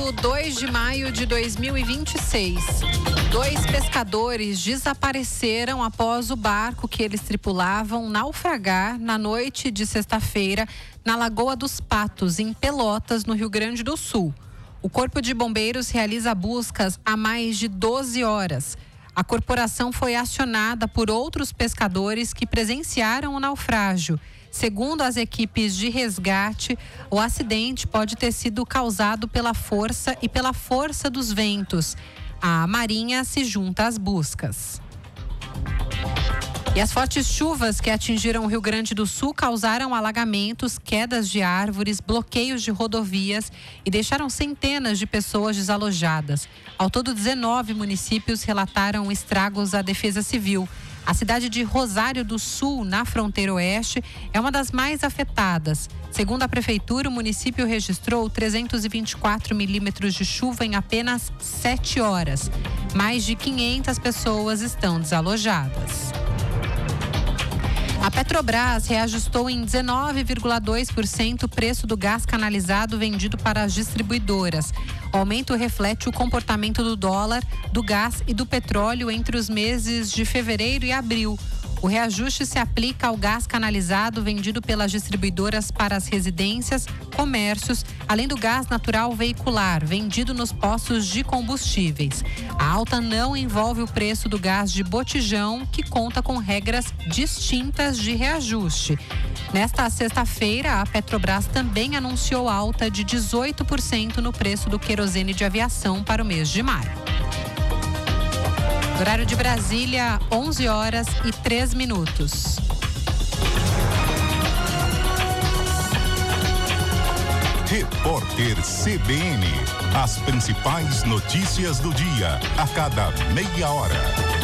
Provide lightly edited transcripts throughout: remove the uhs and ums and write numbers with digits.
sábado, 2 de maio de 2026. 2 pescadores desapareceram após o barco que eles tripulavam naufragar na noite de sexta-feira na Lagoa dos Patos, em Pelotas, no Rio Grande do Sul. O Corpo de Bombeiros realiza buscas há mais de 12 horas. A corporação foi acionada por outros pescadores que presenciaram o naufrágio. Segundo as equipes de resgate, o acidente pode ter sido causado pela força dos ventos. A Marinha se junta às buscas. E as fortes chuvas que atingiram o Rio Grande do Sul causaram alagamentos, quedas de árvores, bloqueios de rodovias e deixaram centenas de pessoas desalojadas. Ao todo, 19 municípios relataram estragos à Defesa Civil. A cidade de Rosário do Sul, na fronteira oeste, é uma das mais afetadas. Segundo a prefeitura, o município registrou 324 milímetros de chuva em apenas 7 horas. Mais de 500 pessoas estão desalojadas. A Petrobras reajustou em 19,2% o preço do gás canalizado vendido para as distribuidoras. O aumento reflete o comportamento do dólar, do gás e do petróleo entre os meses de fevereiro e abril. O reajuste se aplica ao gás canalizado vendido pelas distribuidoras para as residências, comércios, além do gás natural veicular, vendido nos postos de combustíveis. A alta não envolve o preço do gás de botijão, que conta com regras distintas de reajuste. Nesta sexta-feira, a Petrobras também anunciou alta de 18% no preço do querosene de aviação para o mês de maio. Horário de Brasília, 11h03. Repórter CBN. As principais notícias do dia, a cada meia hora.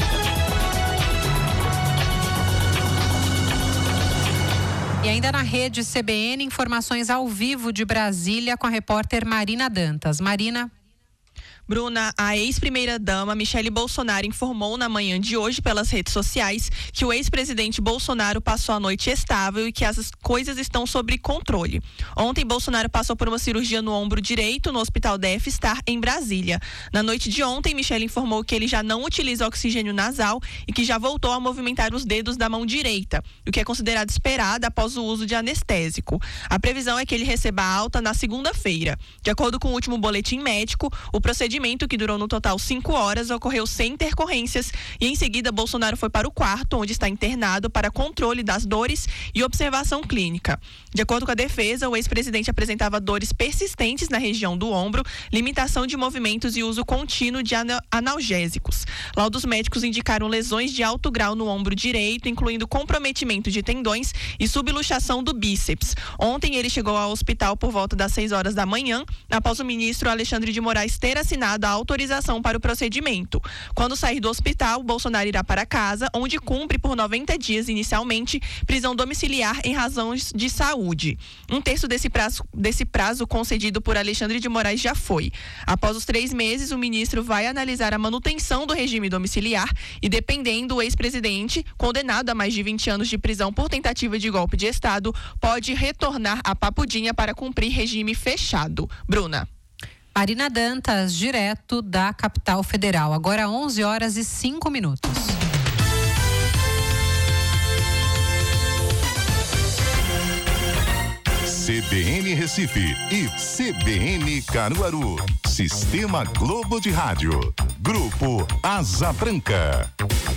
E ainda na rede CBN, informações ao vivo de Brasília com a repórter Marina Dantas. Marina. Bruna, a ex-primeira-dama Michele Bolsonaro informou na manhã de hoje pelas redes sociais que o ex-presidente Bolsonaro passou a noite estável e que as coisas estão sob controle. Ontem, Bolsonaro passou por uma cirurgia no ombro direito no Hospital DF-Star, em Brasília. Na noite de ontem, Michele informou que ele já não utiliza oxigênio nasal e que já voltou a movimentar os dedos da mão direita, o que é considerado esperado após o uso de anestésico. A previsão é que ele receba alta na segunda-feira. De acordo com o último boletim médico, o procedimento, que durou no total 5 horas, ocorreu sem intercorrências e em seguida Bolsonaro foi para o quarto, onde está internado para controle das dores e observação clínica. De acordo com a defesa, o ex-presidente apresentava dores persistentes na região do ombro, limitação de movimentos e uso contínuo de analgésicos. Laudos médicos indicaram lesões de alto grau no ombro direito, incluindo comprometimento de tendões e subluxação do bíceps. Ontem ele chegou ao hospital por volta das 6 horas da manhã, após o ministro Alexandre de Moraes ter assinado a autorização para o procedimento. Quando sair do hospital, Bolsonaro irá para casa, onde cumpre por 90 dias inicialmente prisão domiciliar em razões de saúde. 1/3 desse prazo concedido por Alexandre de Moraes já foi. Após os 3 meses, o ministro vai analisar a manutenção do regime domiciliar e, dependendo, o ex-presidente, condenado a mais de 20 anos de prisão por tentativa de golpe de Estado, pode retornar a Papudinha para cumprir regime fechado. Bruna. Marina Dantas, direto da capital federal. Agora 11h05. CBN Recife e CBN Caruaru. Sistema Globo de Rádio. Grupo Asa Branca.